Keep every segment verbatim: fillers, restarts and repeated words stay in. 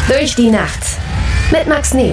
Durch die Nacht mit Max Neo.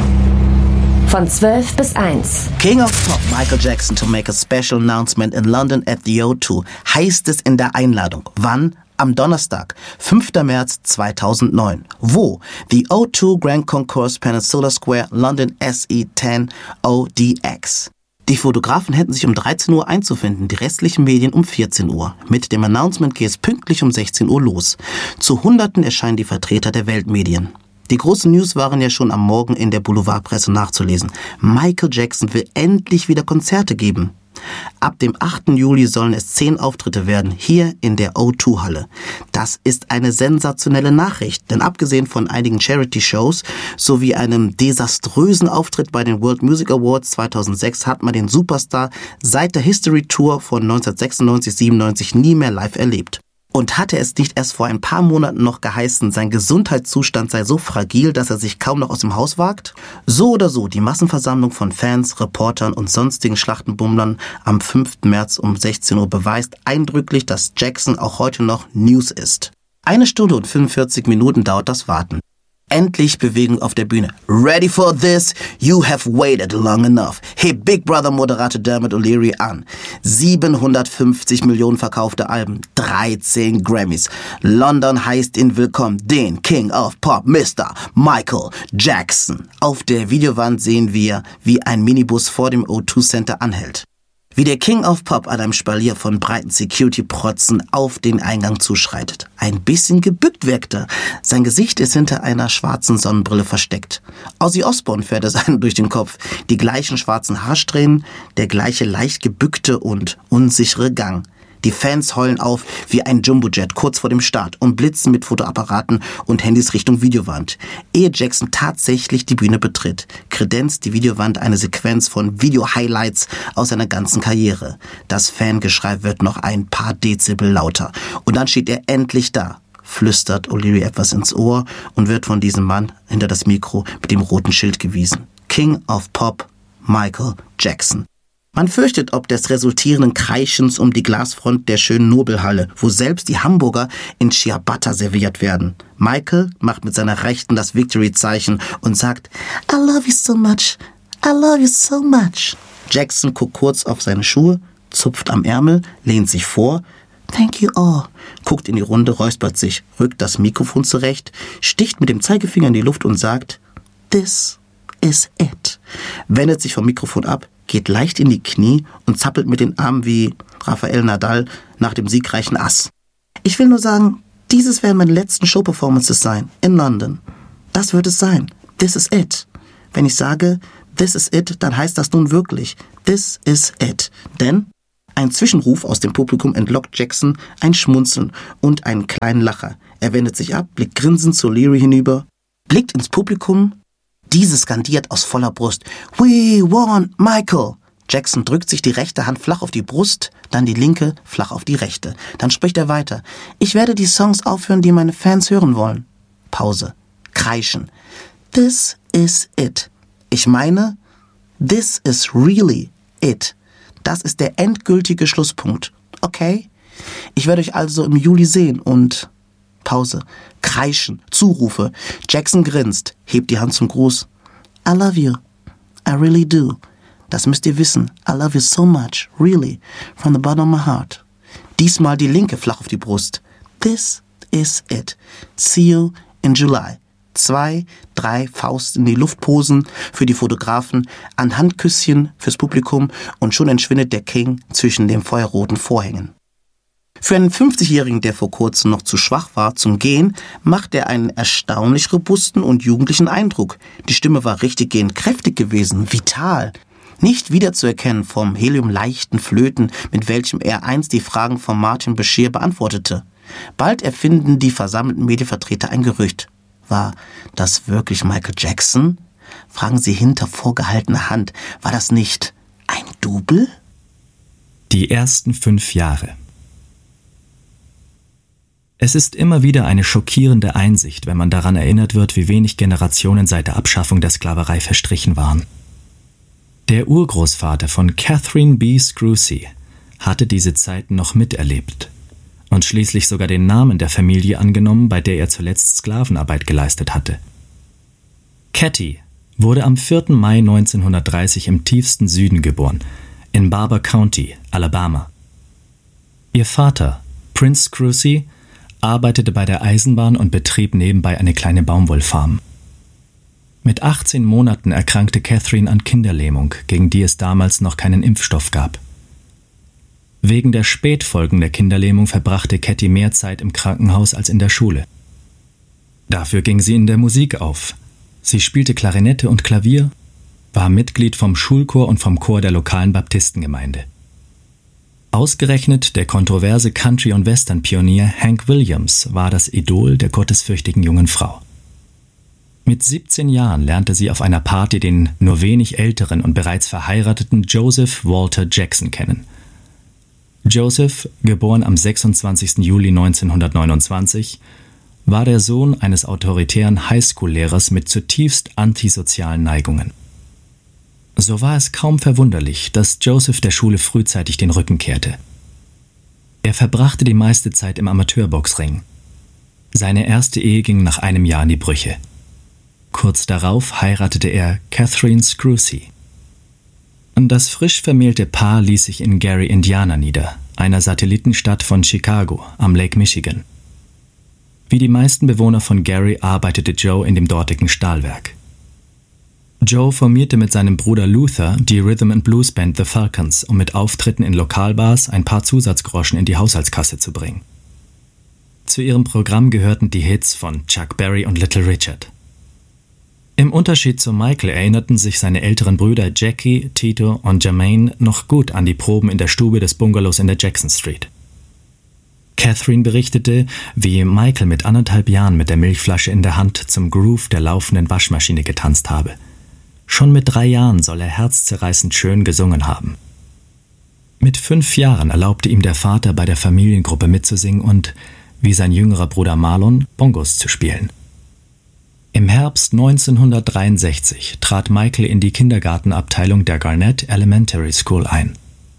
Von zwölf bis eins. King of Pop Michael Jackson to make a special announcement in London at the O zwei, heißt es in der Einladung. Wann? Am Donnerstag, fünfter März zweitausendneun. Wo? The O zwei Grand Concourse, Peninsula Square, London S E zehn O D X. Die Fotografen hätten sich um dreizehn Uhr einzufinden, die restlichen Medien um vierzehn Uhr. Mit dem Announcement geht es pünktlich um sechzehn Uhr los. Zu Hunderten erscheinen die Vertreter der Weltmedien. Die großen News waren ja schon am Morgen in der Boulevardpresse nachzulesen. Michael Jackson will endlich wieder Konzerte geben. Ab dem achten Juli sollen es zehn Auftritte werden, hier in der O zwei Halle. Das ist eine sensationelle Nachricht, denn abgesehen von einigen Charity-Shows sowie einem desaströsen Auftritt bei den World Music Awards zweitausendsechs hat man den Superstar seit der History Tour von neunzehnhundertsechsundneunzig siebenundneunzig nie mehr live erlebt. Und hatte es nicht erst vor ein paar Monaten noch geheißen, sein Gesundheitszustand sei so fragil, dass er sich kaum noch aus dem Haus wagt? So oder so, die Massenversammlung von Fans, Reportern und sonstigen Schlachtenbummlern am fünften März um sechzehn Uhr beweist eindrücklich, dass Jackson auch heute noch News ist. Eine Stunde und fünfundvierzig Minuten dauert das Warten. Endlich Bewegung auf der Bühne. Ready for this? You have waited long enough. Heb Big Brother Moderator Dermot O'Leary an. siebenhundertfünfzig Millionen verkaufte Alben, dreizehn Grammys. London heißt ihn willkommen, den King of Pop, Mister Michael Jackson. Auf der Videowand sehen wir, wie ein Minibus vor dem O zwei Center anhält. Wie der King of Pop an einem Spalier von breiten Security-Protzen auf den Eingang zuschreitet. Ein bisschen gebückt wirkt er. Sein Gesicht ist hinter einer schwarzen Sonnenbrille versteckt. Ozzy Osbourne fährt es einem durch den Kopf. Die gleichen schwarzen Haarsträhnen, der gleiche leicht gebückte und unsichere Gang. Die Fans heulen auf wie ein Jumbojet kurz vor dem Start und blitzen mit Fotoapparaten und Handys Richtung Videowand. Ehe Jackson tatsächlich die Bühne betritt, kredenzt die Videowand eine Sequenz von Video-Highlights aus seiner ganzen Karriere. Das Fangeschrei wird noch ein paar Dezibel lauter. Und dann steht er endlich da, flüstert O'Leary etwas ins Ohr und wird von diesem Mann hinter das Mikro mit dem roten Schild gewiesen. King of Pop, Michael Jackson. Man fürchtet ob des resultierenden Kreischens um die Glasfront der schönen Nobelhalle, wo selbst die Hamburger in Ciabatta serviert werden. Michael macht mit seiner Rechten das Victory-Zeichen und sagt, I love you so much, I love you so much. Jackson guckt kurz auf seine Schuhe, zupft am Ärmel, lehnt sich vor, thank you all, guckt in die Runde, räuspert sich, rückt das Mikrofon zurecht, sticht mit dem Zeigefinger in die Luft und sagt, this is it. Wendet sich vom Mikrofon ab, geht leicht in die Knie und zappelt mit den Armen wie Rafael Nadal nach dem siegreichen Ass. Ich will nur sagen, dieses werden meine letzten Show-Performances sein, in London. Das wird es sein. This is it. Wenn ich sage, this is it, dann heißt das nun wirklich, this is it. Denn ein Zwischenruf aus dem Publikum entlockt Jackson ein Schmunzeln und einen kleinen Lacher. Er wendet sich ab, blickt grinsend zu O'Leary hinüber, blickt ins Publikum. Diese skandiert aus voller Brust, We want Michael. Jackson drückt sich die rechte Hand flach auf die Brust, dann die linke flach auf die rechte. Dann spricht er weiter. Ich werde die Songs aufhören, die meine Fans hören wollen. Pause. Kreischen. This is it. Ich meine, this is really it. Das ist der endgültige Schlusspunkt. Okay? Ich werde euch also im Juli sehen und... Pause. Kreischen. Zurufe. Jackson grinst, hebt die Hand zum Gruß. I love you. I really do. Das müsst ihr wissen. I love you so much. Really. From the bottom of my heart. Diesmal die linke flach auf die Brust. This is it. See you in July. Zwei, drei Faust in die Luftposen für die Fotografen, ein Handküsschen fürs Publikum und schon entschwindet der King zwischen den feuerroten Vorhängen. Für einen fünfzigjährigen, der vor kurzem noch zu schwach war zum Gehen, macht er einen erstaunlich robusten und jugendlichen Eindruck. Die Stimme war richtiggehend kräftig gewesen, vital. Nicht wiederzuerkennen vom heliumleichten Flöten, mit welchem er einst die Fragen von Martin Bashir beantwortete. Bald erfinden die versammelten Medienvertreter ein Gerücht. War das wirklich Michael Jackson? Fragen sie hinter vorgehaltener Hand. War das nicht ein Double? Die ersten fünf Jahre. Es ist immer wieder eine schockierende Einsicht, wenn man daran erinnert wird, wie wenig Generationen seit der Abschaffung der Sklaverei verstrichen waren. Der Urgroßvater von Catherine B. Scrusy hatte diese Zeiten noch miterlebt. und schließlich sogar den Namen der Familie angenommen, bei der er zuletzt Sklavenarbeit geleistet hatte. Katie wurde am vierten Mai neunzehnhundertdreißig im tiefsten Süden geboren, in Barber County, Alabama. Ihr Vater, Prince Scrusy, arbeitete bei der Eisenbahn und betrieb nebenbei eine kleine Baumwollfarm. Mit achtzehn Monaten erkrankte Catherine an Kinderlähmung, gegen die es damals noch keinen Impfstoff gab. Wegen der Spätfolgen der Kinderlähmung verbrachte Katie mehr Zeit im Krankenhaus als in der Schule. Dafür ging sie in der Musik auf. Sie spielte Klarinette und Klavier, war Mitglied vom Schulchor und vom Chor der lokalen Baptistengemeinde. Ausgerechnet der kontroverse Country- und Western-Pionier Hank Williams war das Idol der gottesfürchtigen jungen Frau. Mit siebzehn Jahren lernte sie auf einer Party den nur wenig älteren und bereits verheirateten Joseph Walter Jackson kennen. Joseph, geboren am sechsundzwanzigsten Juli neunzehnhundertneunundzwanzig, war der Sohn eines autoritären Highschool-Lehrers mit zutiefst antisozialen Neigungen. So war es kaum verwunderlich, dass Joseph der Schule frühzeitig den Rücken kehrte. Er verbrachte die meiste Zeit im Amateurboxring. Seine erste Ehe ging nach einem Jahr in die Brüche. Kurz darauf heiratete er Catherine Scrusy. Das frisch vermählte Paar ließ sich in Gary, Indiana nieder, einer Satellitenstadt von Chicago am Lake Michigan. Wie die meisten Bewohner von Gary arbeitete Joe in dem dortigen Stahlwerk. Joe formierte mit seinem Bruder Luther die Rhythm and Blues Band The Falcons, um mit Auftritten in Lokalbars ein paar Zusatzgroschen in die Haushaltskasse zu bringen. Zu ihrem Programm gehörten die Hits von Chuck Berry und Little Richard. Im Unterschied zu Michael erinnerten sich seine älteren Brüder Jackie, Tito und Jermaine noch gut an die Proben in der Stube des Bungalows in der Jackson Street. Catherine berichtete, wie Michael mit anderthalb Jahren mit der Milchflasche in der Hand zum Groove der laufenden Waschmaschine getanzt habe. Schon mit drei Jahren soll er herzzerreißend schön gesungen haben. Mit fünf Jahren erlaubte ihm der Vater, bei der Familiengruppe mitzusingen und, wie sein jüngerer Bruder Marlon, Bongos zu spielen. Im Herbst neunzehnhundertdreiundsechzig trat Michael in die Kindergartenabteilung der Garnett Elementary School ein.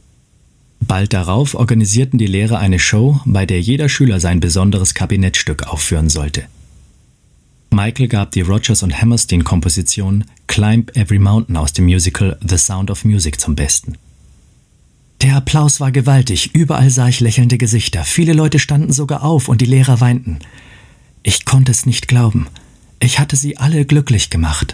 Bald darauf organisierten die Lehrer eine Show, bei der jeder Schüler sein besonderes Kabinettstück aufführen sollte. Michael gab die Rodgers und Hammerstein-Komposition Climb Every Mountain aus dem Musical The Sound of Music zum Besten. Der Applaus war gewaltig, überall sah ich lächelnde Gesichter, viele Leute standen sogar auf und die Lehrer weinten. Ich konnte es nicht glauben. Ich hatte sie alle glücklich gemacht.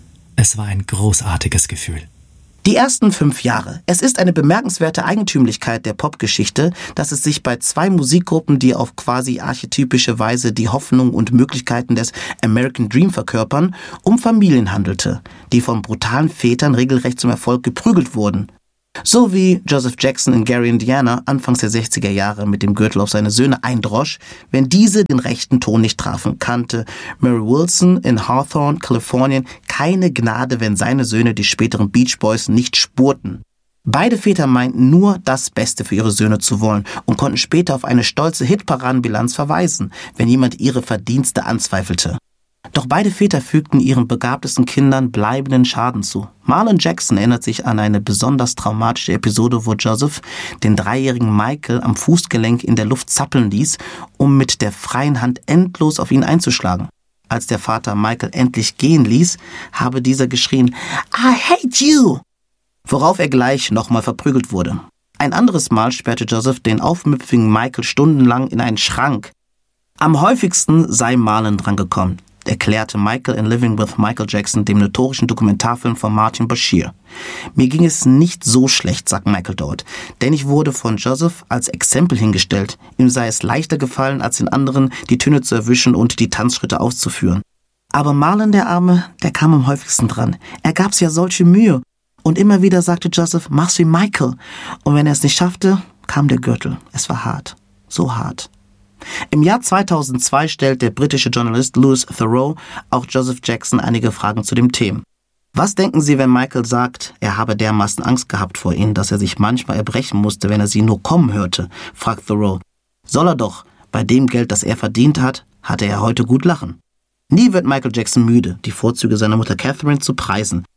Es war ein großartiges Gefühl. Die ersten fünf Jahre. Es ist eine bemerkenswerte Eigentümlichkeit der Popgeschichte, dass es sich bei zwei Musikgruppen, die auf quasi archetypische Weise die Hoffnung und Möglichkeiten des American Dream verkörpern, um Familien handelte, die von brutalen Vätern regelrecht zum Erfolg geprügelt wurden. So wie Joseph Jackson in Gary, Indiana, anfangs der sechziger Jahre mit dem Gürtel auf seine Söhne eindrosch, wenn diese den rechten Ton nicht trafen, kannte Murray Wilson in Hawthorne, Kalifornien, keine Gnade, wenn seine Söhne die späteren Beach Boys nicht spurten. Beide Väter meinten nur, das Beste für ihre Söhne zu wollen und konnten später auf eine stolze Hitparadenbilanz verweisen, wenn jemand ihre Verdienste anzweifelte. Doch beide Väter fügten ihren begabtesten Kindern bleibenden Schaden zu. Marlon Jackson erinnert sich an eine besonders traumatische Episode, wo Joseph den dreijährigen Michael am Fußgelenk in der Luft zappeln ließ, um mit der freien Hand endlos auf ihn einzuschlagen. Als der Vater Michael endlich gehen ließ, habe dieser geschrien, "I hate you!", worauf er gleich nochmal verprügelt wurde. Ein anderes Mal sperrte Joseph den aufmüpfigen Michael stundenlang in einen Schrank. Am häufigsten sei Marlon drangekommen, erklärte Michael in Living with Michael Jackson, dem notorischen Dokumentarfilm von Martin Bashir. Mir ging es nicht so schlecht, sagt Michael dort, denn ich wurde von Joseph als Exempel hingestellt. Ihm sei es leichter gefallen, als den anderen die Töne zu erwischen und die Tanzschritte auszuführen. Aber Marlon, der Arme, der kam am häufigsten dran. Er gab's ja solche Mühe. Und immer wieder sagte Joseph, mach's wie Michael. Und wenn er es nicht schaffte, kam der Gürtel. Es war hart. So hart. Im Jahr zweitausendzwei stellt der britische Journalist Louis Theroux auch Joseph Jackson einige Fragen zu dem Thema. Was denken Sie, wenn Michael sagt, er habe dermaßen Angst gehabt vor ihnen, dass er sich manchmal erbrechen musste, wenn er sie nur kommen hörte, fragt Theroux. Soll er doch, bei dem Geld, das er verdient hat, hatte er heute gut lachen. Nie wird Michael Jackson müde, die Vorzüge seiner Mutter Catherine zu preisen.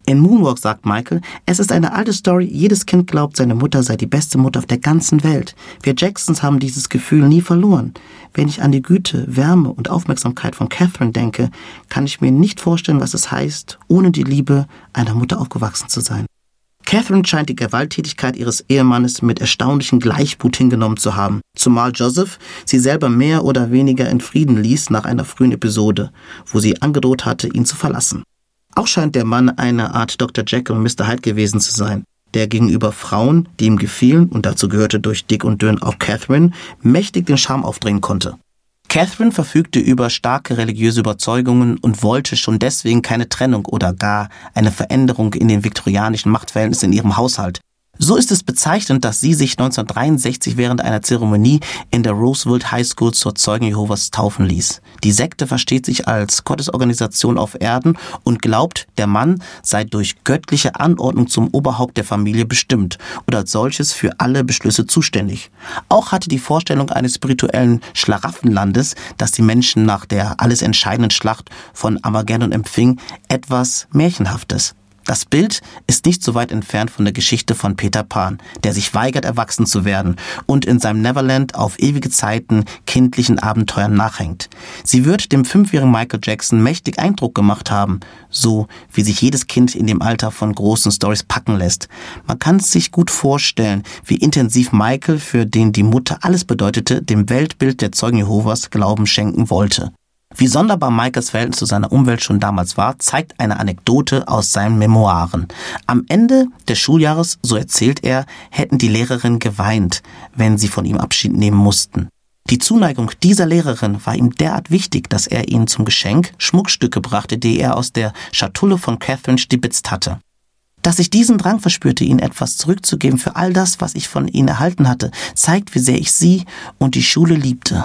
In Moonwalk sagt Michael, es ist eine alte Story, jedes Kind glaubt, seine Mutter sei die beste Mutter auf der ganzen Welt. Wir Jacksons haben dieses Gefühl nie verloren. Wenn ich an die Güte, Wärme und Aufmerksamkeit von Catherine denke, kann ich mir nicht vorstellen, was es heißt, ohne die Liebe einer Mutter aufgewachsen zu sein. Catherine scheint die Gewalttätigkeit ihres Ehemannes mit erstaunlichem Gleichmut hingenommen zu haben, zumal Joseph sie selber mehr oder weniger in Frieden ließ nach einer frühen Episode, wo sie angedroht hatte, ihn zu verlassen. Auch scheint der Mann eine Art Doktor Jekyll und Mister Hyde gewesen zu sein, der gegenüber Frauen, die ihm gefielen, und dazu gehörte durch dick und dünn auch Catherine, mächtig den Charme aufdrehen konnte. Catherine verfügte über starke religiöse Überzeugungen und wollte schon deswegen keine Trennung oder gar eine Veränderung in den viktorianischen Machtverhältnissen in ihrem Haushalt. So ist es bezeichnend, dass sie sich neunzehnhundertdreiundsechzig während einer Zeremonie in der Roosevelt High School zur Zeugen Jehovas taufen ließ. Die Sekte versteht sich als Gottesorganisation auf Erden und glaubt, der Mann sei durch göttliche Anordnung zum Oberhaupt der Familie bestimmt und als solches für alle Beschlüsse zuständig. Auch hatte die Vorstellung eines spirituellen Schlaraffenlandes, das die Menschen nach der alles entscheidenden Schlacht von Armageddon empfing, etwas Märchenhaftes. Das Bild ist nicht so weit entfernt von der Geschichte von Peter Pan, der sich weigert, erwachsen zu werden und in seinem Neverland auf ewige Zeiten kindlichen Abenteuern nachhängt. Sie wird dem fünfjährigen Michael Jackson mächtig Eindruck gemacht haben, so wie sich jedes Kind in dem Alter von großen Storys packen lässt. Man kann sich gut vorstellen, wie intensiv Michael, für den die Mutter alles bedeutete, dem Weltbild der Zeugen Jehovas Glauben schenken wollte. Wie sonderbar Michaels Verhältnis zu seiner Umwelt schon damals war, zeigt eine Anekdote aus seinen Memoiren. Am Ende des Schuljahres, so erzählt er, hätten die Lehrerinnen geweint, wenn sie von ihm Abschied nehmen mussten. Die Zuneigung dieser Lehrerin war ihm derart wichtig, dass er ihnen zum Geschenk Schmuckstücke brachte, die er aus der Schatulle von Catherine stibitzt hatte. Dass ich diesen Drang verspürte, ihnen etwas zurückzugeben für all das, was ich von ihnen erhalten hatte, zeigt, wie sehr ich sie und die Schule liebte.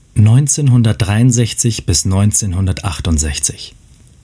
neunzehnhundertdreiundsechzig bis neunzehnhundertachtundsechzig.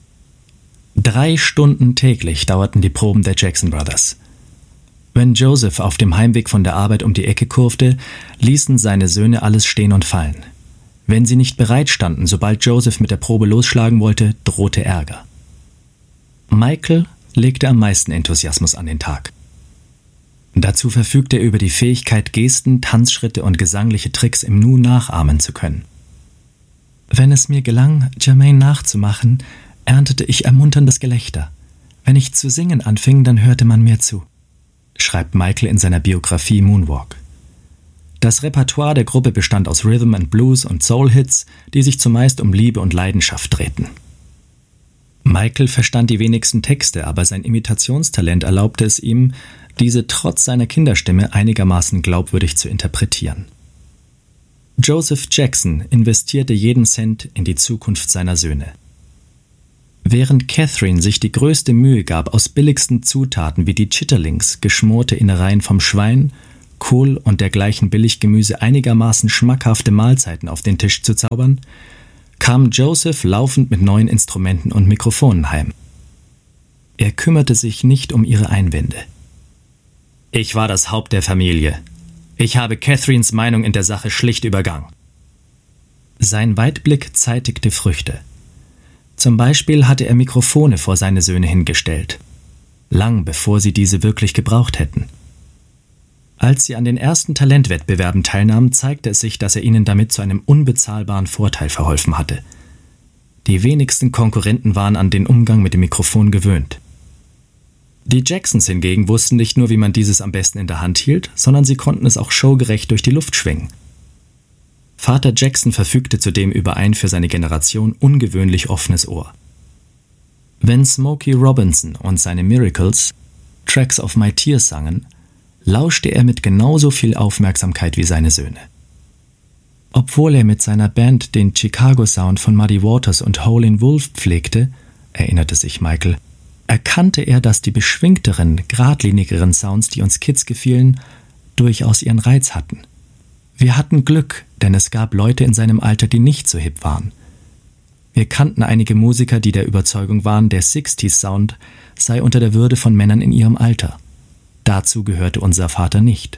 Drei Stunden täglich dauerten die Proben der Jackson Brothers. Wenn Joseph auf dem Heimweg von der Arbeit um die Ecke kurfte, ließen seine Söhne alles stehen und fallen. Wenn sie nicht bereit standen, sobald Joseph mit der Probe losschlagen wollte, drohte Ärger. Michael legte am meisten Enthusiasmus an den Tag. Dazu verfügte er über die Fähigkeit, Gesten, Tanzschritte und gesangliche Tricks im Nu nachahmen zu können. Wenn es mir gelang, Jermaine nachzumachen, erntete ich ermunterndes Gelächter. Wenn ich zu singen anfing, dann hörte man mir zu, schreibt Michael in seiner Biografie Moonwalk. Das Repertoire der Gruppe bestand aus Rhythm and Blues und Soul-Hits, die sich zumeist um Liebe und Leidenschaft drehten. Michael verstand die wenigsten Texte, aber sein Imitationstalent erlaubte es ihm, diese trotz seiner Kinderstimme einigermaßen glaubwürdig zu interpretieren. Joseph Jackson investierte jeden Cent in die Zukunft seiner Söhne. Während Catherine sich die größte Mühe gab, aus billigsten Zutaten wie die Chitterlings geschmorte Innereien vom Schwein, Kohl und dergleichen Billiggemüse einigermaßen schmackhafte Mahlzeiten auf den Tisch zu zaubern, kam Joseph laufend mit neuen Instrumenten und Mikrofonen heim. Er kümmerte sich nicht um ihre Einwände. Ich war das Haupt der Familie. Ich habe Catherines Meinung in der Sache schlicht übergangen. Sein Weitblick zeitigte Früchte. Zum Beispiel hatte er Mikrofone vor seine Söhne hingestellt, lang bevor sie diese wirklich gebraucht hätten. Als sie an den ersten Talentwettbewerben teilnahmen, zeigte es sich, dass er ihnen damit zu einem unbezahlbaren Vorteil verholfen hatte. Die wenigsten Konkurrenten waren an den Umgang mit dem Mikrofon gewöhnt. Die Jacksons hingegen wussten nicht nur, wie man dieses am besten in der Hand hielt, sondern sie konnten es auch showgerecht durch die Luft schwingen. Vater Jackson verfügte zudem über ein für seine Generation ungewöhnlich offenes Ohr. Wenn Smokey Robinson und seine Miracles Tracks of My Tears sangen, lauschte er mit genauso viel Aufmerksamkeit wie seine Söhne. Obwohl er mit seiner Band den Chicago-Sound von Muddy Waters und Howlin' Wolf pflegte, erinnerte sich Michael, erkannte er, dass die beschwingteren, geradlinigeren Sounds, die uns Kids gefielen, durchaus ihren Reiz hatten. Wir hatten Glück, denn es gab Leute in seinem Alter, die nicht so hip waren. Wir kannten einige Musiker, die der Überzeugung waren, der sechziger-Sound sei unter der Würde von Männern in ihrem Alter. Dazu gehörte unser Vater nicht.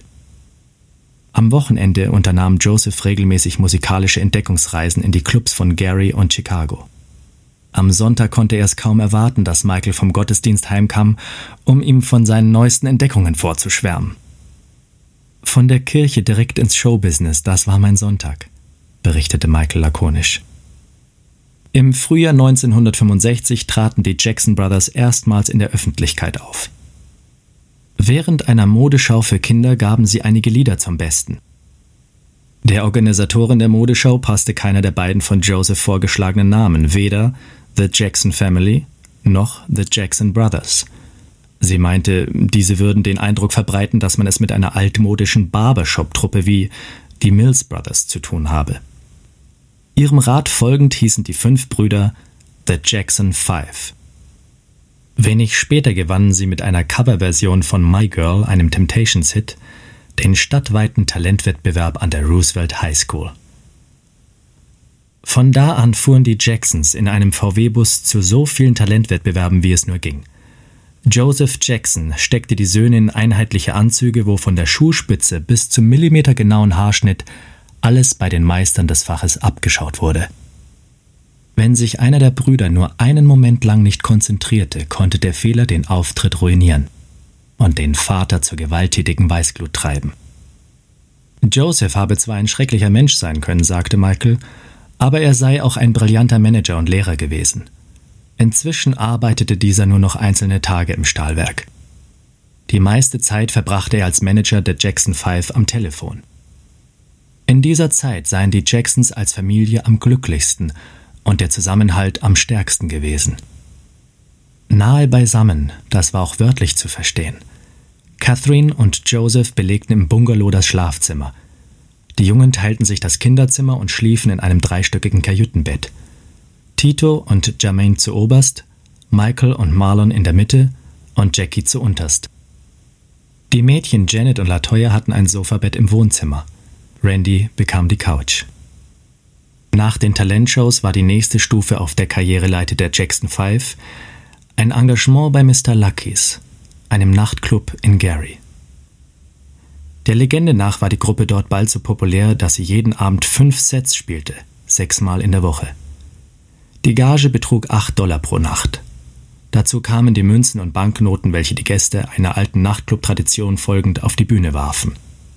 Am Wochenende unternahm Joseph regelmäßig musikalische Entdeckungsreisen in die Clubs von Gary und Chicago. Am Sonntag konnte er es kaum erwarten, dass Michael vom Gottesdienst heimkam, um ihm von seinen neuesten Entdeckungen vorzuschwärmen. »Von der Kirche direkt ins Showbusiness, das war mein Sonntag«, berichtete Michael lakonisch. Im Frühjahr neunzehnhundertfünfundsechzig traten die Jackson Brothers erstmals in der Öffentlichkeit auf. Während einer Modeschau für Kinder gaben sie einige Lieder zum Besten. Der Organisatorin der Modeschau passte keiner der beiden von Joseph vorgeschlagenen Namen, weder The Jackson Family noch The Jackson Brothers. Sie meinte, diese würden den Eindruck verbreiten, dass man es mit einer altmodischen Barbershop-Truppe wie die Mills Brothers zu tun habe. Ihrem Rat folgend hießen die fünf Brüder The Jackson Five. Wenig später gewannen sie mit einer Coverversion von My Girl, einem Temptations-Hit, den stadtweiten Talentwettbewerb an der Roosevelt High School. Von da an fuhren die Jacksons in einem V W-Bus zu so vielen Talentwettbewerben, wie es nur ging. Joseph Jackson steckte die Söhne in einheitliche Anzüge, wo von der Schuhspitze bis zum millimetergenauen Haarschnitt alles bei den Meistern des Faches abgeschaut wurde. Wenn sich einer der Brüder nur einen Moment lang nicht konzentrierte, konnte der Fehler den Auftritt ruinieren und den Vater zur gewalttätigen Weißglut treiben. Joseph habe zwar ein schrecklicher Mensch sein können, sagte Michael, aber er sei auch ein brillanter Manager und Lehrer gewesen. Inzwischen arbeitete dieser nur noch einzelne Tage im Stahlwerk. Die meiste Zeit verbrachte er als Manager der Jackson Five am Telefon. In dieser Zeit seien die Jacksons als Familie am glücklichsten und der Zusammenhalt am stärksten gewesen. Nahe beisammen, das war auch wörtlich zu verstehen. Catherine und Joseph belegten im Bungalow das Schlafzimmer. Die Jungen teilten sich das Kinderzimmer und schliefen in einem dreistöckigen Kajütenbett. Tito und Jermaine zu oberst, Michael und Marlon in der Mitte und Jackie zu unterst. Die Mädchen Janet und LaToya hatten ein Sofabett im Wohnzimmer. Randy bekam die Couch. Nach den Talentshows war die nächste Stufe auf der Karriereleiter der Jackson Five ein Engagement bei Mister Lucky's, einem Nachtclub in Gary. Der Legende nach war die Gruppe dort bald so populär, dass sie jeden Abend fünf Sets spielte, sechsmal in der Woche. Die Gage betrug acht Dollar pro Nacht. Dazu kamen die Münzen und Banknoten, welche die Gäste einer alten Nachtclub-Tradition folgend auf die Bühne warfen.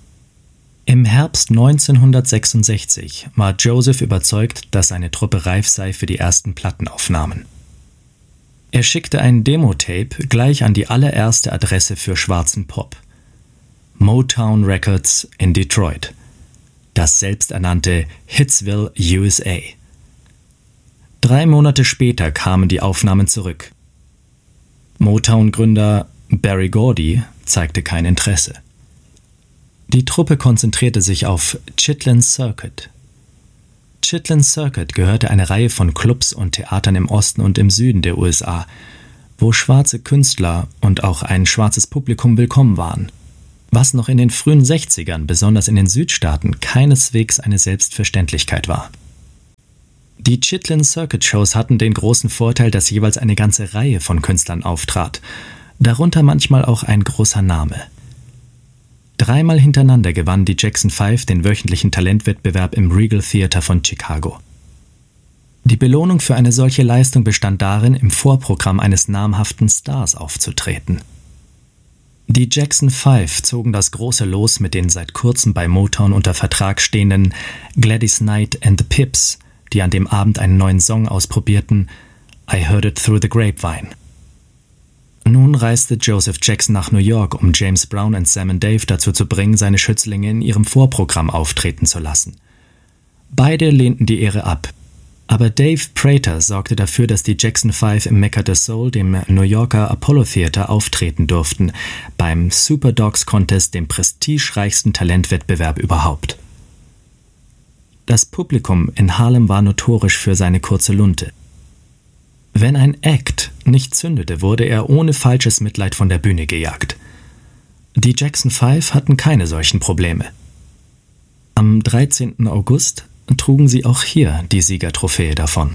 Im Herbst neunzehnhundertsechsundsechzig war Joseph überzeugt, dass seine Truppe reif sei für die ersten Plattenaufnahmen. Er schickte ein Demo-Tape gleich an die allererste Adresse für schwarzen Pop: Motown Records in Detroit, das selbsternannte Hitsville, U S A. Drei Monate später kamen die Aufnahmen zurück. Motown-Gründer Berry Gordy zeigte kein Interesse. Die Truppe konzentrierte sich auf Chitlin Circuit. Chitlin Circuit gehörte einer Reihe von Clubs und Theatern im Osten und im Süden der U S A, wo schwarze Künstler und auch ein schwarzes Publikum willkommen waren, was noch in den frühen sechzigern, besonders in den Südstaaten, keineswegs eine Selbstverständlichkeit war. Die Chitlin Circuit Shows hatten den großen Vorteil, dass jeweils eine ganze Reihe von Künstlern auftrat, darunter manchmal auch ein großer Name. Dreimal hintereinander gewann die Jackson Five den wöchentlichen Talentwettbewerb im Regal Theater von Chicago. Die Belohnung für eine solche Leistung bestand darin, im Vorprogramm eines namhaften Stars aufzutreten. Die Jackson Five zogen das große Los mit den seit kurzem bei Motown unter Vertrag stehenden Gladys Knight and the Pips, die an dem Abend einen neuen Song ausprobierten, I Heard It Through the Grapevine. Nun reiste Joseph Jackson nach New York, um James Brown und Sam and Dave dazu zu bringen, seine Schützlinge in ihrem Vorprogramm auftreten zu lassen. Beide lehnten die Ehre ab, aber Dave Prater sorgte dafür, dass die Jackson Five im Mecca de Soul, dem New Yorker Apollo Theater, auftreten durften, beim Super Dogs Contest, dem prestigereichsten Talentwettbewerb überhaupt. Das Publikum in Harlem war notorisch für seine kurze Lunte. Wenn ein Act nicht zündete, wurde er ohne falsches Mitleid von der Bühne gejagt. Die Jackson Five hatten keine solchen Probleme. Am dreizehnten August trugen sie auch hier die Siegertrophäe davon.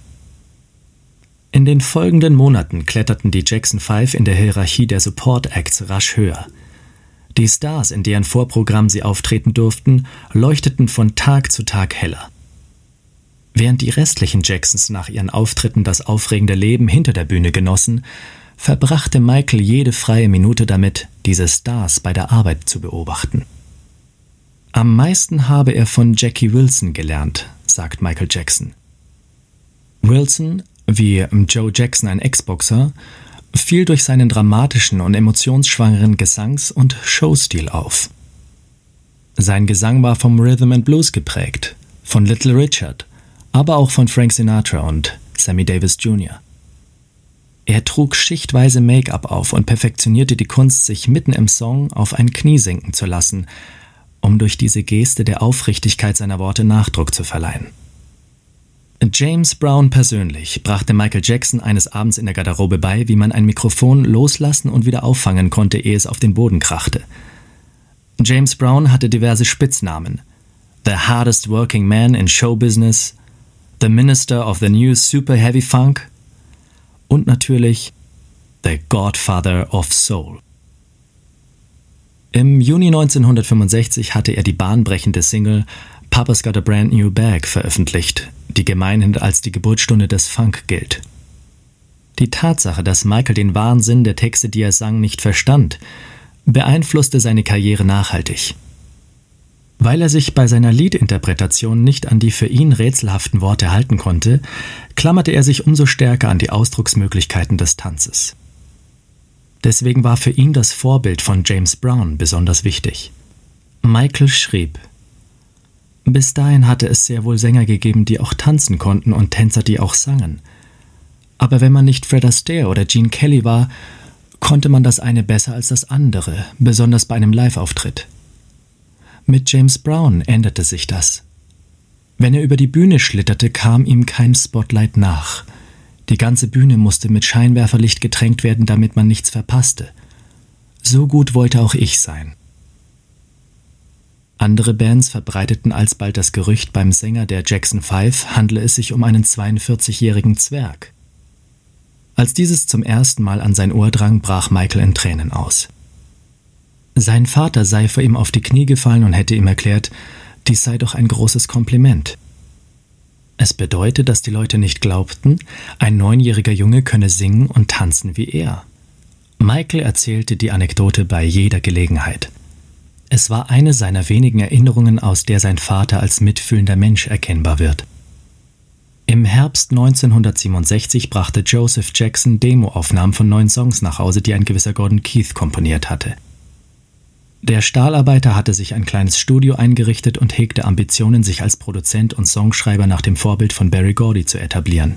In den folgenden Monaten kletterten die Jackson Five in der Hierarchie der Support Acts rasch höher. Die Stars, in deren Vorprogramm sie auftreten durften, leuchteten von Tag zu Tag heller. Während die restlichen Jacksons nach ihren Auftritten das aufregende Leben hinter der Bühne genossen, verbrachte Michael jede freie Minute damit, diese Stars bei der Arbeit zu beobachten. Am meisten habe er von Jackie Wilson gelernt, sagt Michael Jackson. Wilson, wie Joe Jackson ein Ex-Boxer, fiel durch seinen dramatischen und emotionsschwangeren Gesangs- und Showstil auf. Sein Gesang war vom Rhythm and Blues geprägt, von Little Richard, aber auch von Frank Sinatra und Sammy Davis Junior Er trug schichtweise Make-up auf und perfektionierte die Kunst, sich mitten im Song auf ein Knie sinken zu lassen, um durch diese Geste der Aufrichtigkeit seiner Worte Nachdruck zu verleihen. James Brown persönlich brachte Michael Jackson eines Abends in der Garderobe bei, wie man ein Mikrofon loslassen und wieder auffangen konnte, ehe es auf den Boden krachte. James Brown hatte diverse Spitznamen: The Hardest Working Man in Show Business, The Minister of the New Super Heavy Funk und natürlich The Godfather of Soul. Im Juni neunzehnhundertfünfundsechzig hatte er die bahnbrechende Single Papa's Got a Brand New Bag veröffentlicht, die gemeinhin als die Geburtsstunde des Funk gilt. Die Tatsache, dass Michael den wahren Sinn der Texte, die er sang, nicht verstand, beeinflusste seine Karriere nachhaltig. Weil er sich bei seiner Liedinterpretation nicht an die für ihn rätselhaften Worte halten konnte, klammerte er sich umso stärker an die Ausdrucksmöglichkeiten des Tanzes. Deswegen war für ihn das Vorbild von James Brown besonders wichtig. Michael schrieb: Bis dahin hatte es sehr wohl Sänger gegeben, die auch tanzen konnten und Tänzer, die auch sangen. Aber wenn man nicht Fred Astaire oder Gene Kelly war, konnte man das eine besser als das andere, besonders bei einem Live-Auftritt. Mit James Brown änderte sich das. Wenn er über die Bühne schlitterte, kam ihm kein Spotlight nach. Die ganze Bühne musste mit Scheinwerferlicht getränkt werden, damit man nichts verpasste. So gut wollte auch ich sein. Andere Bands verbreiteten alsbald das Gerücht, beim Sänger der Jackson Five handle es sich um einen zweiundvierzigjährigen Zwerg. Als dieses zum ersten Mal an sein Ohr drang, brach Michael in Tränen aus. Sein Vater sei vor ihm auf die Knie gefallen und hätte ihm erklärt, dies sei doch ein großes Kompliment. Es bedeute, dass die Leute nicht glaubten, ein neunjähriger Junge könne singen und tanzen wie er. Michael erzählte die Anekdote bei jeder Gelegenheit. Es war eine seiner wenigen Erinnerungen, aus der sein Vater als mitfühlender Mensch erkennbar wird. Im Herbst neunzehnhundertsiebenundsechzig brachte Joseph Jackson Demoaufnahmen von neun Songs nach Hause, die ein gewisser Gordon Keith komponiert hatte. Der Stahlarbeiter hatte sich ein kleines Studio eingerichtet und hegte Ambitionen, sich als Produzent und Songschreiber nach dem Vorbild von Berry Gordy zu etablieren.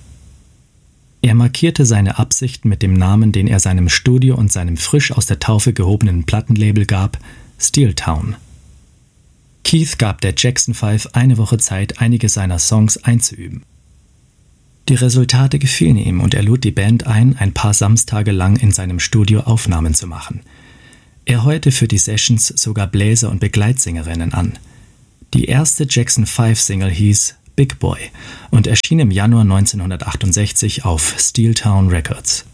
Er markierte seine Absichten mit dem Namen, den er seinem Studio und seinem frisch aus der Taufe gehobenen Plattenlabel gab: Steeltown. Keith gab der Jackson Five eine Woche Zeit, einige seiner Songs einzuüben. Die Resultate gefielen ihm und er lud die Band ein, ein paar Samstage lang in seinem Studio Aufnahmen zu machen. Er heuerte für die Sessions sogar Bläser und Begleitsängerinnen an. Die erste Jackson Five Single hieß Big Boy und erschien im Januar neunzehnhundertachtundsechzig auf Steeltown Records.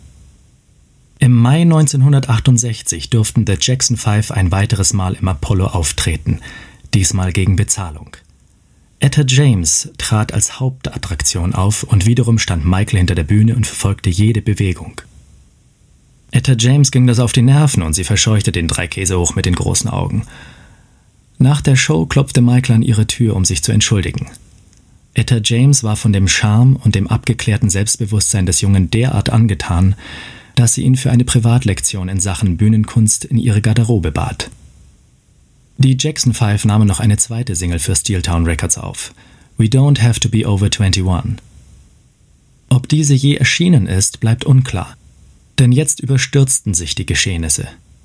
Im Mai neunzehnhundertachtundsechzig durften The Jackson Five ein weiteres Mal im Apollo auftreten, diesmal gegen Bezahlung. Etta James trat als Hauptattraktion auf und wiederum stand Michael hinter der Bühne und verfolgte jede Bewegung. Etta James ging das auf die Nerven und sie verscheuchte den Dreikäse hoch mit den großen Augen. Nach der Show klopfte Michael an ihre Tür, um sich zu entschuldigen. Etta James war von dem Charme und dem abgeklärten Selbstbewusstsein des Jungen derart angetan, dass sie ihn für eine Privatlektion in Sachen Bühnenkunst in ihre Garderobe bat. Die Jackson Five nahmen noch eine zweite Single für Steeltown Records auf: We Don't Have to Be Over einundzwanzig. Ob diese je erschienen ist, bleibt unklar, denn jetzt überstürzten sich die Geschehnisse.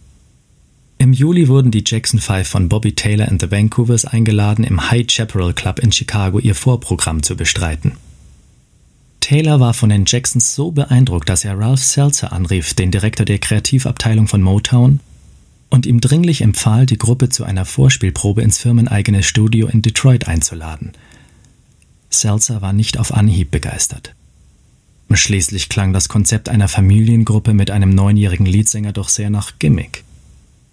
Im Juli wurden die Jackson Five von Bobby Taylor and the Vancouvers eingeladen, im High Chaparral Club in Chicago ihr Vorprogramm zu bestreiten. Taylor war von den Jacksons so beeindruckt, dass er Ralph Seltzer anrief, den Direktor der Kreativabteilung von Motown, und ihm dringlich empfahl, die Gruppe zu einer Vorspielprobe ins firmeneigene Studio in Detroit einzuladen. Seltzer war nicht auf Anhieb begeistert. Schließlich klang das Konzept einer Familiengruppe mit einem neunjährigen Leadsänger doch sehr nach Gimmick.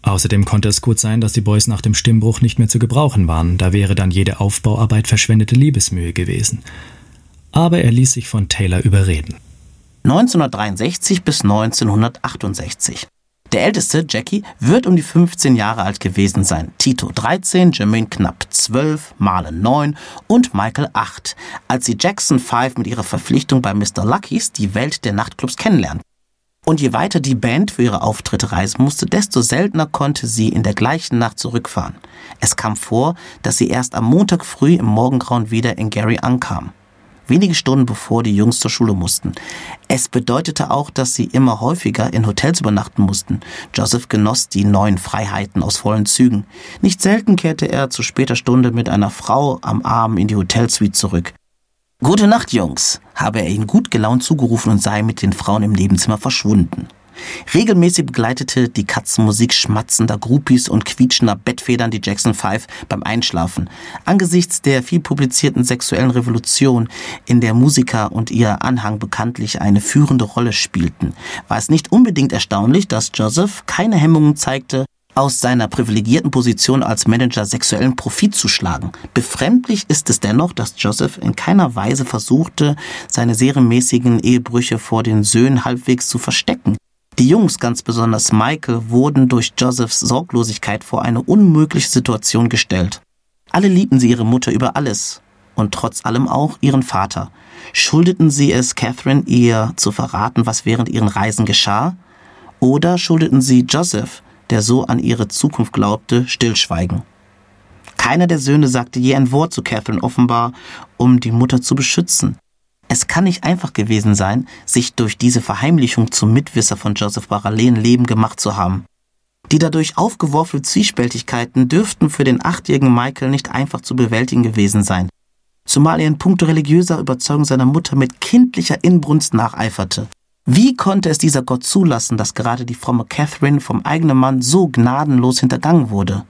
Außerdem konnte es gut sein, dass die Boys nach dem Stimmbruch nicht mehr zu gebrauchen waren, da wäre dann jede Aufbauarbeit verschwendete Liebesmühe gewesen. Aber er ließ sich von Taylor überreden. neunzehnhundertdreiundsechzig bis neunzehnhundertachtundsechzig. Der älteste, Jackie, wird um die fünfzehn Jahre alt gewesen sein. Tito dreizehn, Jermaine knapp zwölf, Marlon neun und Michael acht, als die Jackson fünf mit ihrer Verpflichtung bei Mister Lucky's die Welt der Nachtclubs kennenlernen. Und je weiter die Band für ihre Auftritte reisen musste, desto seltener konnte sie in der gleichen Nacht zurückfahren. Es kam vor, dass sie erst am Montag früh im Morgengrauen wieder in Gary ankam. Wenige Stunden bevor die Jungs zur Schule mussten. Es bedeutete auch, dass sie immer häufiger in Hotels übernachten mussten. Joseph genoss die neuen Freiheiten aus vollen Zügen. Nicht selten kehrte er zu später Stunde mit einer Frau am Arm in die Hotelsuite zurück. »Gute Nacht, Jungs«, habe er ihnen gut gelaunt zugerufen und sei mit den Frauen im Nebenzimmer verschwunden. Regelmäßig begleitete die Katzenmusik schmatzender Groupies und quietschender Bettfedern die Jackson fünf beim Einschlafen. Angesichts der viel publizierten sexuellen Revolution, in der Musiker und ihr Anhang bekanntlich eine führende Rolle spielten, war es nicht unbedingt erstaunlich, dass Joseph keine Hemmungen zeigte, aus seiner privilegierten Position als Manager sexuellen Profit zu schlagen. Befremdlich ist es dennoch, dass Joseph in keiner Weise versuchte, seine serienmäßigen Ehebrüche vor den Söhnen halbwegs zu verstecken. Die Jungs, ganz besonders Michael, wurden durch Josephs Sorglosigkeit vor eine unmögliche Situation gestellt. Alle liebten sie ihre Mutter über alles und trotz allem auch ihren Vater. Schuldeten sie es Catherine, ihr zu verraten, was während ihren Reisen geschah? Oder schuldeten sie Joseph, der so an ihre Zukunft glaubte, Stillschweigen? Keiner der Söhne sagte je ein Wort zu Catherine, offenbar, um die Mutter zu beschützen. Es kann nicht einfach gewesen sein, sich durch diese Verheimlichung zum Mitwisser von Joseph parallelen Leben gemacht zu haben. Die dadurch aufgeworfenen Zwiespältigkeiten dürften für den achtjährigen Michael nicht einfach zu bewältigen gewesen sein, zumal er in puncto religiöser Überzeugung seiner Mutter mit kindlicher Inbrunst nacheiferte. Wie konnte es dieser Gott zulassen, dass gerade die fromme Catherine vom eigenen Mann so gnadenlos hintergangen wurde?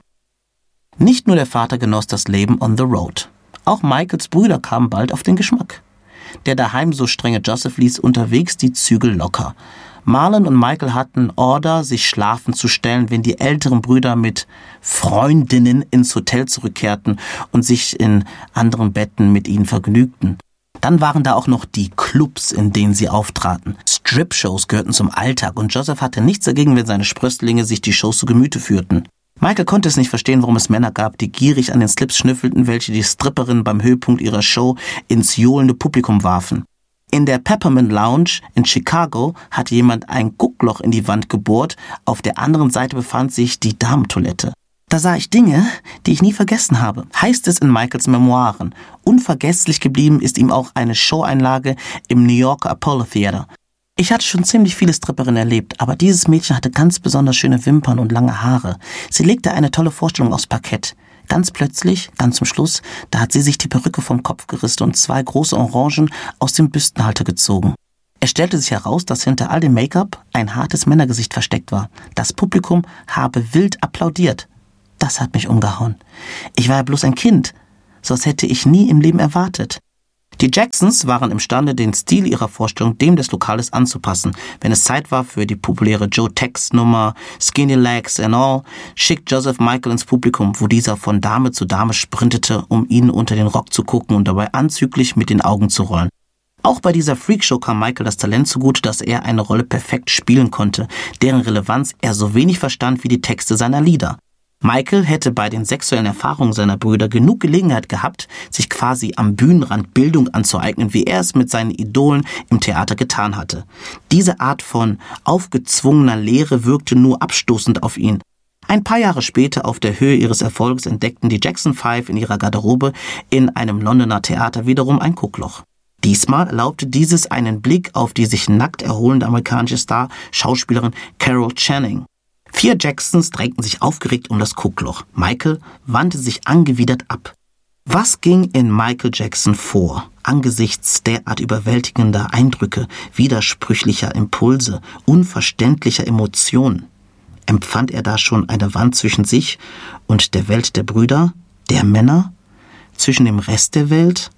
Nicht nur der Vater genoss das Leben on the road. Auch Michaels Brüder kamen bald auf den Geschmack. Der daheim so strenge Joseph ließ unterwegs die Zügel locker. Marlon und Michael hatten Order, sich schlafen zu stellen, wenn die älteren Brüder mit Freundinnen ins Hotel zurückkehrten und sich in anderen Betten mit ihnen vergnügten. Dann waren da auch noch die Clubs, in denen sie auftraten. Strip-Shows gehörten zum Alltag und Joseph hatte nichts dagegen, wenn seine Sprösslinge sich die Shows zu Gemüte führten. Michael konnte es nicht verstehen, warum es Männer gab, die gierig an den Slips schnüffelten, welche die Stripperinnen beim Höhepunkt ihrer Show ins johlende Publikum warfen. In der Peppermint Lounge in Chicago hatte jemand ein Guckloch in die Wand gebohrt, auf der anderen Seite befand sich die Damentoilette. Da sah ich Dinge, die ich nie vergessen habe, heißt es in Michaels Memoiren. Unvergesslich geblieben ist ihm auch eine Showeinlage im New Yorker Apollo Theater. Ich hatte schon ziemlich viele Stripperinnen erlebt, aber dieses Mädchen hatte ganz besonders schöne Wimpern und lange Haare. Sie legte eine tolle Vorstellung aufs Parkett. Ganz plötzlich, ganz zum Schluss, da hat sie sich die Perücke vom Kopf gerissen und zwei große Orangen aus dem Büstenhalter gezogen. Es stellte sich heraus, dass hinter all dem Make-up ein hartes Männergesicht versteckt war. Das Publikum habe wild applaudiert. Das hat mich umgehauen. Ich war ja bloß ein Kind. Sowas hätte ich nie im Leben erwartet. Die Jacksons waren imstande, den Stil ihrer Vorstellung dem des Lokales anzupassen. Wenn es Zeit war für die populäre Joe Tex-Nummer Skinny Legs and All, schickt Joseph Michael ins Publikum, wo dieser von Dame zu Dame sprintete, um ihnen unter den Rock zu gucken und dabei anzüglich mit den Augen zu rollen. Auch bei dieser Freakshow kam Michael das Talent zugute, dass er eine Rolle perfekt spielen konnte, deren Relevanz er so wenig verstand wie die Texte seiner Lieder. Michael hätte bei den sexuellen Erfahrungen seiner Brüder genug Gelegenheit gehabt, sich quasi am Bühnenrand Bildung anzueignen, wie er es mit seinen Idolen im Theater getan hatte. Diese Art von aufgezwungener Lehre wirkte nur abstoßend auf ihn. Ein paar Jahre später, auf der Höhe ihres Erfolgs, entdeckten die Jackson fünf in ihrer Garderobe in einem Londoner Theater wiederum ein Guckloch. Diesmal erlaubte dieses einen Blick auf die sich nackt erholende amerikanische Star-Schauspielerin Carol Channing. Vier Jacksons drängten sich aufgeregt um das Guckloch. Michael wandte sich angewidert ab. Was ging in Michael Jackson vor, angesichts derart überwältigender Eindrücke, widersprüchlicher Impulse, unverständlicher Emotionen? Empfand er da schon eine Wand zwischen sich und der Welt der Brüder, der Männer, zwischen dem Rest der Welt?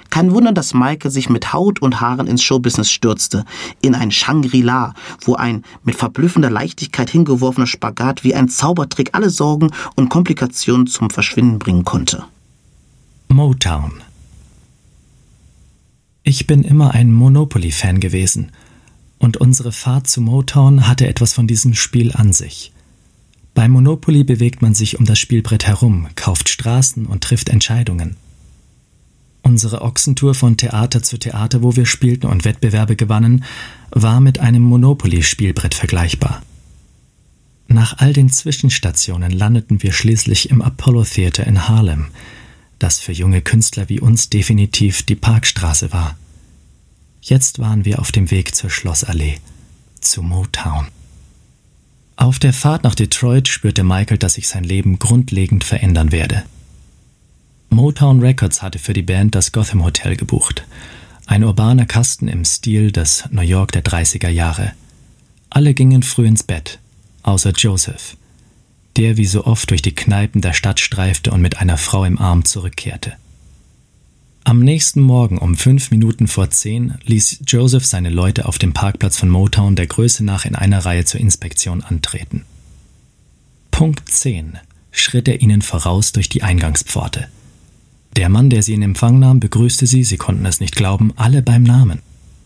Kein Wunder, dass Michael sich mit Haut und Haaren ins Showbusiness stürzte, in ein Shangri-La, wo ein mit verblüffender Leichtigkeit hingeworfener Spagat wie ein Zaubertrick alle Sorgen und Komplikationen zum Verschwinden bringen konnte. Motown. Ich bin immer ein Monopoly-Fan gewesen und unsere Fahrt zu Motown hatte etwas von diesem Spiel an sich. Bei Monopoly bewegt man sich um das Spielbrett herum, kauft Straßen und trifft Entscheidungen. Unsere Ochsentour von Theater zu Theater, wo wir spielten und Wettbewerbe gewannen, war mit einem Monopoly-Spielbrett vergleichbar. Nach all den Zwischenstationen landeten wir schließlich im Apollo Theater in Harlem, das für junge Künstler wie uns definitiv die Parkstraße war. Jetzt waren wir auf dem Weg zur Schlossallee, zu Motown. Auf der Fahrt nach Detroit spürte Michael, dass sich sein Leben grundlegend verändern werde. Motown Records hatte für die Band das Gotham Hotel gebucht, ein urbaner Kasten im Stil des New York der dreißiger Jahre. Alle gingen früh ins Bett, außer Joseph, der wie so oft durch die Kneipen der Stadt streifte und mit einer Frau im Arm zurückkehrte. Am nächsten Morgen um fünf Minuten vor zehn ließ Joseph seine Leute auf dem Parkplatz von Motown der Größe nach in einer Reihe zur Inspektion antreten. Punkt zehn schritt er ihnen voraus durch die Eingangspforte. Der Mann, der sie in Empfang nahm, begrüßte sie, sie konnten es nicht glauben, alle beim Namen.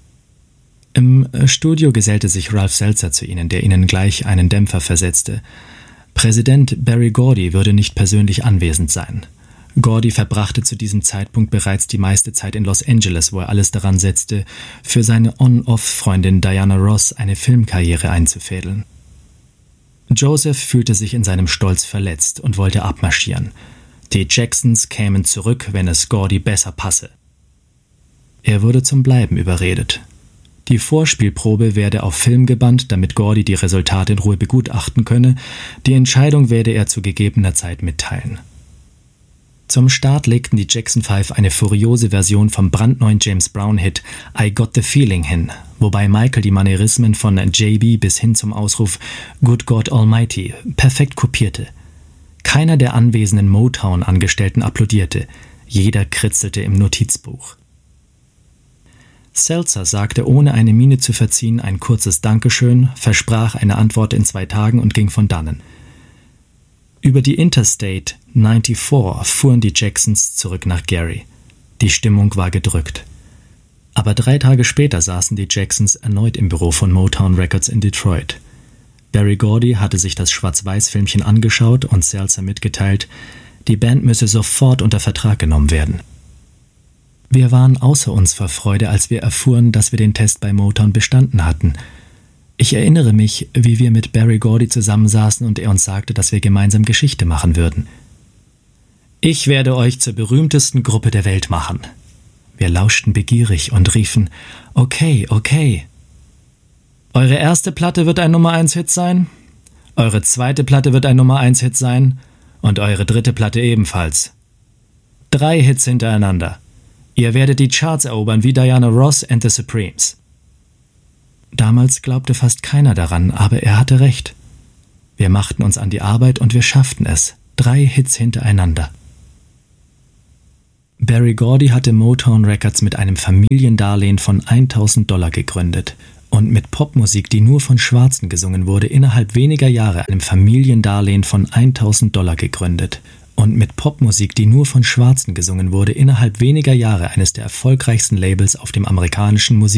Im Studio gesellte sich Ralph Seltzer zu ihnen, der ihnen gleich einen Dämpfer versetzte. Präsident Berry Gordy würde nicht persönlich anwesend sein. Gordy verbrachte zu diesem Zeitpunkt bereits die meiste Zeit in Los Angeles, wo er alles daran setzte, für seine On-Off-Freundin Diana Ross eine Filmkarriere einzufädeln. Joseph fühlte sich in seinem Stolz verletzt und wollte abmarschieren. Die Jacksons kämen zurück, wenn es Gordy besser passe. Er wurde zum Bleiben überredet. Die Vorspielprobe werde auf Film gebannt, damit Gordy die Resultate in Ruhe begutachten könne. Die Entscheidung werde er zu gegebener Zeit mitteilen. Zum Start legten die Jackson Five eine furiose Version vom brandneuen James Brown-Hit I Got the Feeling hin, wobei Michael die Manierismen von J B bis hin zum Ausruf Good God Almighty perfekt kopierte. Keiner der anwesenden Motown-Angestellten applaudierte, jeder kritzelte im Notizbuch. Seltzer sagte, ohne eine Miene zu verziehen, ein kurzes Dankeschön, versprach eine Antwort in zwei Tagen und ging von dannen. Über die Interstate vierundneunzig fuhren die Jacksons zurück nach Gary. Die Stimmung war gedrückt. Aber drei Tage später saßen die Jacksons erneut im Büro von Motown Records in Detroit. Berry Gordy hatte sich das Schwarz-Weiß-Filmchen angeschaut und Seltzer mitgeteilt, die Band müsse sofort unter Vertrag genommen werden. Wir waren außer uns vor Freude, als wir erfuhren, dass wir den Test bei Motown bestanden hatten. Ich erinnere mich, wie wir mit Berry Gordy zusammensaßen und er uns sagte, dass wir gemeinsam Geschichte machen würden. Ich werde euch zur berühmtesten Gruppe der Welt machen. Wir lauschten begierig und riefen, okay, okay. Eure erste Platte wird ein Nummer eins Hit sein, eure zweite Platte wird ein Nummer eins Hit sein und eure dritte Platte ebenfalls. Drei Hits hintereinander. Ihr werdet die Charts erobern wie Diana Ross and the Supremes. Damals glaubte fast keiner daran, aber er hatte recht. Wir machten uns an die Arbeit und wir schafften es. Drei Hits hintereinander. Berry Gordy hatte Motown Records mit einem Familiendarlehen von tausend Dollar gegründet und mit Popmusik, die nur von Schwarzen gesungen wurde, innerhalb weniger Jahre einem Familiendarlehen von tausend Dollar gegründet und mit Popmusik, die nur von Schwarzen gesungen wurde, innerhalb weniger Jahre eines der erfolgreichsten Labels auf dem amerikanischen Musik